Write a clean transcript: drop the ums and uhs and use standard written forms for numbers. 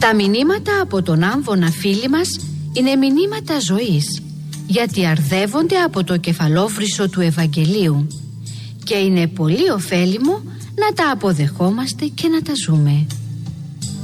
Τα μηνύματα από τον άμβονα φίλοι μας είναι μηνύματα ζωής, γιατί αρδεύονται από το κεφαλόφρυσο του Ευαγγελίου και είναι πολύ ωφέλιμο να τα αποδεχόμαστε και να τα ζούμε.